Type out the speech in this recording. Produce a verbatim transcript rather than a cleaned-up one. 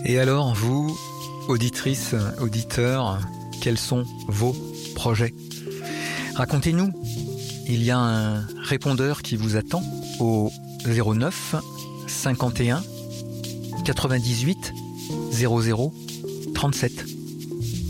Et alors, vous, auditrices, auditeurs, quels sont vos projets ? Racontez-nous. Il y a un répondeur qui vous attend au zéro neuf cinquante et un quatre-vingt-dix-huit zéro zéro trente-sept.